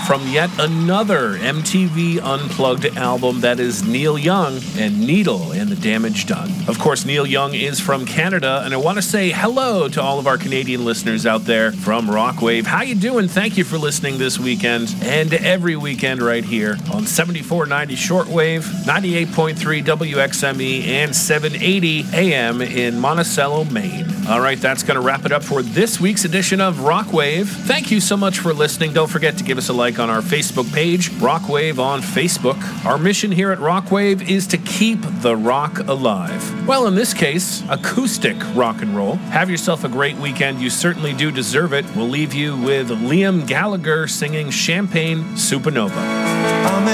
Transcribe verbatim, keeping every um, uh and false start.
from yet another M T V Unplugged album, that is Neil Young and Needle and the Damage Done. Of course, Neil Young is from Canada, and I want to say hello to all of our Canadian listeners out there from Rockwave. How you doing? Thank you for listening this weekend and every weekend right here on seventy-four ninety shortwave, ninety-eight point three W X M E, and seven eighty A M in Monticello, Maine. All right, that's going to wrap it up for this week's edition of Rockwave. Thank you so much for listening. Don't forget to give us a like on our Facebook page, Rockwave on Facebook. Our mission here at Rockwave is to keep the rock alive. Well, in this case, acoustic rock and roll. Have yourself a great weekend. You certainly do deserve it. We'll leave you with Liam Gallagher singing Champagne Supernova.